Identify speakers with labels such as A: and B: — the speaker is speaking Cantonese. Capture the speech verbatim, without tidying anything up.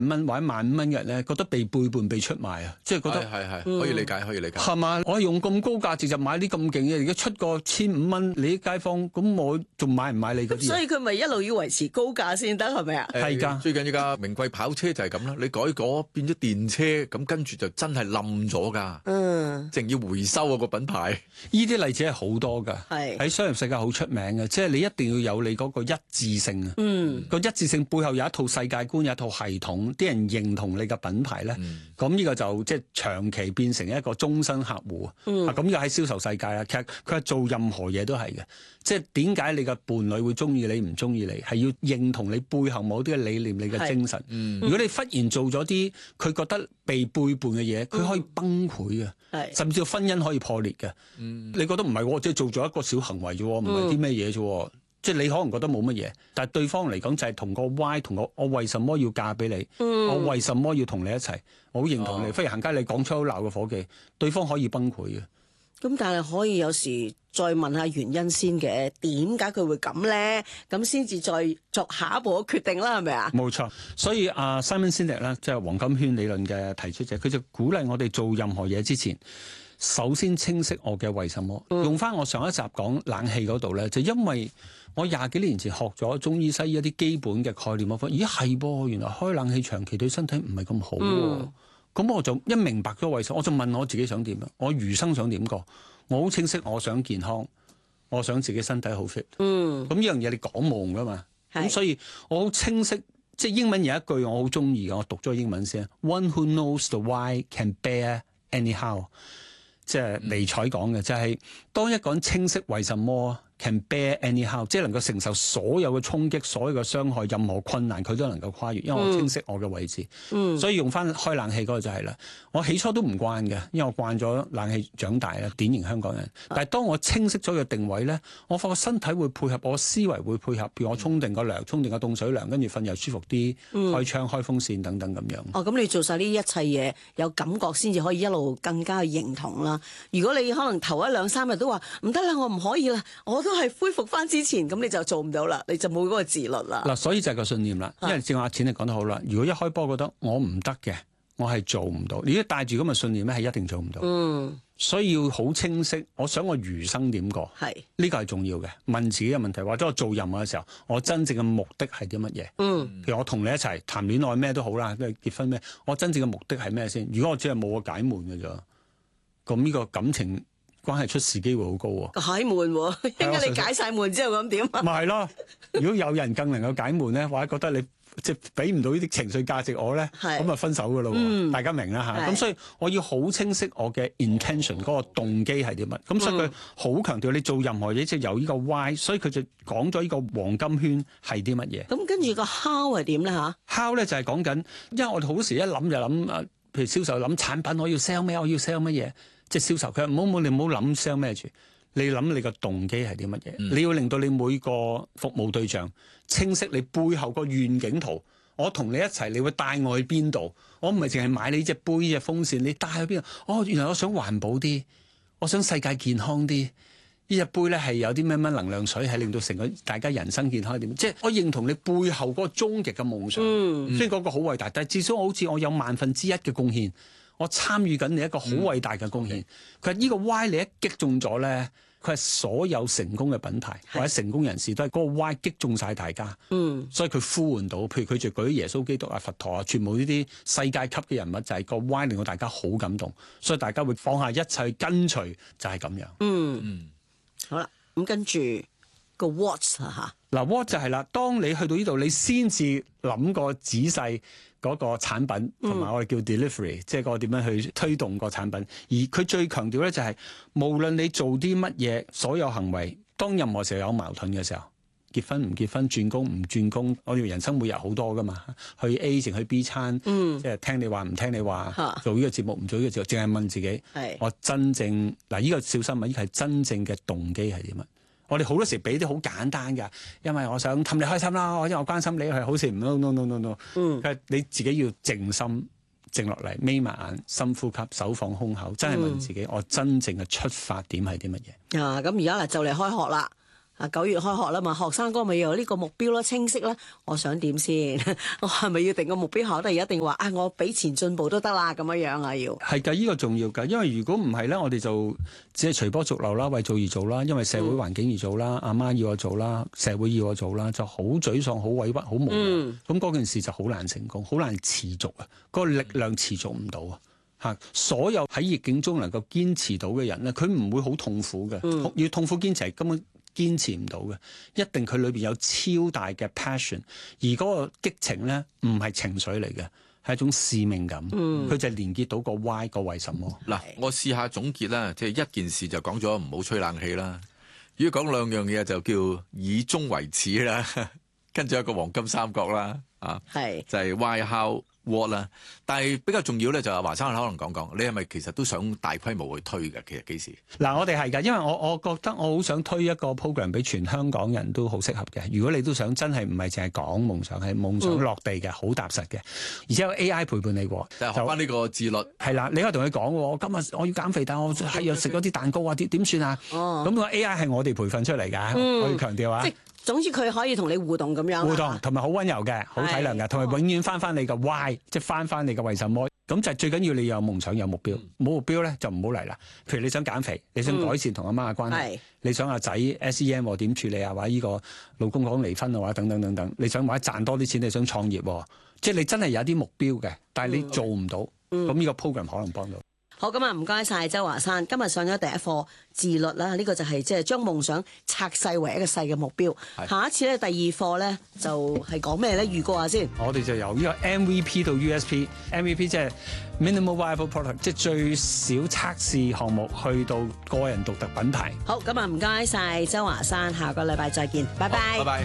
A: 蚊或者萬五蚊嘅人咧，覺得被背叛、被出賣啊，即係覺得
B: 係係係可以理解，可以理解。
A: 係嘛？我用咁高價值就買啲咁勁嘅，而家出個千五蚊，你啲街坊咁我仲買唔買你嗰啲？
C: 所以佢咪一路要維持高價先得，係咪啊？
A: 係㗎。
B: 最近依家名貴跑車就係咁啦，你改果變咗電車，咁跟住就真係冧咗㗎。嗯，淨要回收啊個品牌。
A: 呢啲例子係好多㗎，
C: 係
A: 喺商業世界好出名嘅，即係你一定要有你嗰個一致性啊。嗯，個一致性背後有一套世界觀，有一套系統，啲人認同你嘅品牌咧，咁呢、嗯、個就即係長期變成一個終身客戶。嗯，咁又喺銷售世界啦，其實佢係做任何嘢都係嘅，即係點解你嘅伴侶會中意你唔中意你，係要認同你背後某啲嘅理念、你嘅精神。嗯，如果你忽然做咗啲佢覺得被背叛嘅嘢，佢可以崩潰嘅，嗯、甚至婚姻可以破裂嘅。嗯，你覺得唔係，即係做咗一個小行為啫，唔係啲咩嘢啫。即係你可能覺得冇乜嘢，但係對方嚟講就係同個 why 同個我為什麼要嫁俾你，嗯、我為什麼要同你一齊，我好認同你。哦、忽然行街你講粗口鬧個伙計，對方可以崩潰嘅。
C: 咁但係可以有時再問下原因先嘅，點解佢會咁咧？咁先至再作下一步嘅決定啦，係咪啊？
A: 冇錯，所以阿、uh, Simon Sinek 咧，即係黃金圈理論嘅提出者，佢就鼓勵我哋做任何嘢之前，首先清晰我嘅為什麼。嗯、用翻我上一集講冷氣嗰度咧，就因為我廿幾年前學咗中醫西醫一啲基本嘅概念，我發現咦係噃，原來開冷氣長期對身體唔係咁好。嗯咁我就一明白咗為什麼，我就問我自己想點啊？我餘生想點過？我好清晰，我想健康，我想自己身體好 fit。嗯，咁呢樣嘢你講冇用噶嘛？咁是所以我好清晰，即係英文有一句我好中意嘅，我讀咗英文先。One who knows the why can bear anyhow。即係尼采講嘅，就係、是、當一個人清晰為什麼 can bear anyhow， 即係能夠承受所有嘅衝擊、所有嘅傷害、任何困難，佢都能夠跨越，因為我清晰我嘅位置。嗯，所以用翻開冷氣嗰個就係啦。我起初都唔慣嘅，因為我慣咗冷氣長大啦，典型香港人。但係當我清晰咗個定位咧，我發覺身體會配合，我思維會配合，譬如我沖定個涼，沖定個凍水涼，跟住瞓又舒服啲，嗯、開窗開風扇等等咁樣。
C: 哦，咁你做晒呢一切嘢，有感覺先至可以一路更加去認同啦。如果你可能頭一兩三日都話唔得啦，我唔可以啦，我都係恢復翻之前，咁你就做唔到啦，你就冇嗰個自律啦。嗱，
A: 所以就係個信念啦。因為正話阿錢你講得好啦，如果一開波覺得我唔得嘅，我係做唔到。你一帶住咁嘅信念咧，係一定做唔到。嗯，所以要好清晰，我想我餘生點過，係呢個係重要嘅。問自己嘅問題，或者我做任何嘅時候，我真正嘅目的係啲乜嘢？嗯，譬如我同你一齊談戀愛咩都好啦，結婚咩，我真正嘅目的係咩先？如果我只係冇個解悶嘅啫。咁呢個感情關係出事機會好高喎，解悶，應該你解晒悶之後咁點啊？咪係咯，如果有人更能夠解悶咧，或者覺得你即係俾唔到呢啲情緒價值我咧，咁啊分手噶咯，嗯、大家明啦吓。咁是所以我要好清晰我嘅 intention 嗰個動機係啲乜，咁所以佢好強調你做任何嘢即係有呢個 why，所以佢就講咗呢個黃金圈係啲乜嘢。咁跟住個 how 係點咧吓 how 咧就係講緊，因為我哋好時一諗就諗啊。譬如銷售諗產品，我要 sell 咩？我要 sell 乜嘢？即係銷售佢唔好冇，你唔好諗 sell 咩住。你諗你個動機係啲乜嘢？嗯、你要令到你每個服務對象清晰，你背後個願景圖。我同你一齊，你會帶我去邊度？我唔係淨係買你隻杯、隻風扇，你帶去邊度？哦，原來我想環保啲，我想世界健康啲。呢隻杯咧係有啲咩乜能量水，係令到成個大家人生健康點？即係我認同你背後嗰個終極嘅夢想，嗯、雖然嗰個好偉大，但係至少我好似我有萬分之一嘅貢獻，我參與緊你一個好偉大嘅貢獻。佢係呢個 why 你一擊中咗咧，佢係所有成功嘅品牌或者成功人士都係嗰個 why 擊中晒大家。嗯，所以佢呼喚到，譬如佢就舉耶穌基督啊、佛陀啊，全部呢啲世界級嘅人物，就係個 why 令到大家好感動，所以大家會放下一切去跟隨，就係咁樣。嗯嗯。好啦，咁跟住個 what 吓，嗱 what 就係啦。當你去到呢度，你先至諗個仔細嗰個產品，同埋我哋叫 delivery，、嗯、即係個點樣去推動個產品。而佢最強調咧就係、是，無論你做啲乜嘢，所有行為，當任何時候有矛盾嘅時候，結婚唔結婚，轉工唔轉工，我哋人生每日好多噶嘛，去 A 定去 B 餐，嗯、即係聽你話唔聽你話，哈做呢個節目唔做呢個節目，淨係問自己，是我真正嗱呢、這個小心啊，呢個係真正嘅動機係點啊？我哋好多時俾啲好簡單㗎，因為我想氹你開心啦，因為我關心你係好事，唔 no no no no no，嗯，你自己要靜心靜落嚟，眯埋眼，深呼吸，手放胸口，真係問自己，嗯、我真正嘅出發點係啲乜嘢？啊，咁而家嗱就嚟開學啦。
C: 啊九月開學啦嘛，學生哥咪有呢個目標啦，清晰啦，我想點先？我係咪要定個目標考得一定話啊？我俾錢進步都得啦，咁樣樣啊要。係
A: 㗎，呢個重要㗎，因為如果唔係咧，我哋就只係隨波逐流啦，為做而做啦，因為社會環境而做啦，阿、嗯、媽要我做啦，社會要我做啦，就好沮喪、好委屈、好無奈。咁嗰、嗯、件事就好難成功，好難持續啊！嗰、嗰個力量持續唔到啊！嚇，所有喺逆境中能夠堅持到嘅人咧，佢唔會好痛苦嘅，嗯、要痛苦堅持係根本堅持唔到嘅，一定佢裏邊有超大嘅 passion， 而嗰個激情咧唔係情緒嚟嘅，係一種使命感，佢、嗯、就係連結到個 why 個為什麼。
B: 嗱，我試下總結啦，即係一件事就講咗唔好吹冷氣啦，如果講兩樣嘢就叫以終為始啦，跟住有一個黃金三角啦，啊，係就係 why how what 啦，但係比較重要咧就係華生可能講講，你係咪其實都想大規模去推嘅？其實幾時？嗱，
A: 我哋係㗎，因為我我覺得我好想推一個 program 俾全香港人都好適合嘅。如果你都想真係唔係淨係講夢想，係夢想落地嘅，好、嗯、踏實嘅，而且有 A I 陪伴你喎，
B: 就學翻呢個自律。係啦，
A: 你可以同佢講，我今日我要減肥，但係我係又食咗啲蛋糕啊，點點算啊？哦，咁個 A I 係我哋培訓出嚟㗎，嗯、我要強調啊。
C: 總之佢可以同你互動咁樣，
A: 互動同埋好溫柔嘅，好體諒嘅，同埋永遠翻翻你嘅 why，即係翻翻你嘅為什麼。咁就最緊要你有夢想有目標，冇、嗯、目標咧就唔好嚟啦。譬如你想減肥，你想改善同阿媽嘅關係，嗯、你想阿仔 S E M 點處理啊，或者呢個老公講離婚啊，或者等等等等，你想或者賺多啲錢，你想創業，即係你真係有啲目標嘅，但係你做唔到，咁呢、嗯、個 program 可能幫到。
C: 好，咁啊，唔該晒周華山。今日上咗第一課自律啦，呢、這個就係即係將夢想拆細為一個細嘅目標。是下一次咧，第二課咧就係講咩咧？預告下先。
A: 我哋就由呢個 M V P 到 U S P，M V P 即係 Minimal Viable Product，即係最少測試項目，去到個人獨特品牌。
C: 好，咁啊，唔該晒周華山，下個禮拜再見，拜拜。拜拜。